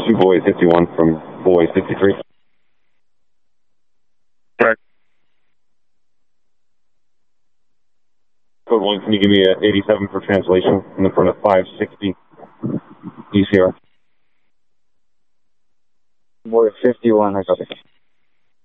2 Boys 51 from Boys 53. Correct. Code 1, can you give me a 87 for translation in the front of 560 ECR? Boy 51, I got it.